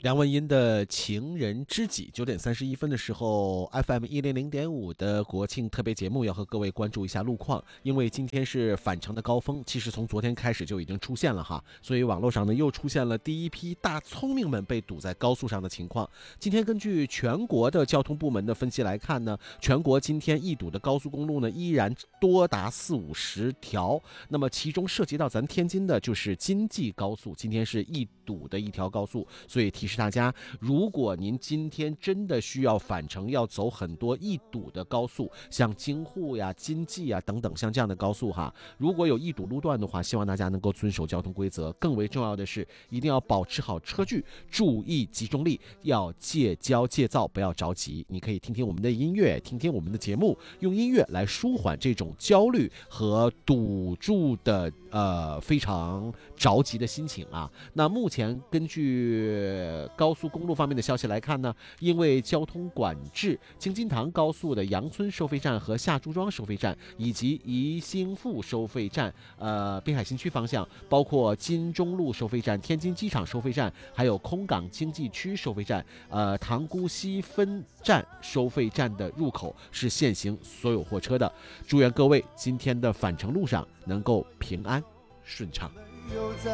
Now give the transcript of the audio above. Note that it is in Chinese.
梁文音的情人知己，9点31分的时候 FM100.5的国庆特别节目要和各位关注一下路况，因为今天是返程的高峰，其实从昨天开始就已经出现了哈，所以网络上呢又出现了第一批大聪明们被堵在高速上的情况。今天根据全国的交通部门的分析来看呢，全国今天易堵的高速公路呢依然多达40-50条，那么其中涉及到咱天津的就是京济高速，今天是易堵的一条高速，所以提示大家，如果您今天真的需要返程，要走很多易堵的高速，像京沪呀、京济啊等等，像这样的高速哈，如果有易堵路段的话，希望大家能够遵守交通规则。更为重要的是，一定要保持好车距，注意集中力，要戒骄戒躁，不要着急。你可以听听我们的音乐，听听我们的节目，用音乐来舒缓这种焦虑和堵住的非常着急的心情啊。那目前根据高速公路方面的消息来看呢，因为交通管制，京津塘高速的杨村收费站和下朱庄收费站，以及宜兴富收费站，滨海新区方向，包括金钟路收费站、天津机场收费站，还有空港经济区收费站，塘沽西分站收费站的入口是限行所有货车的。祝愿各位今天的返程路上能够平安顺畅。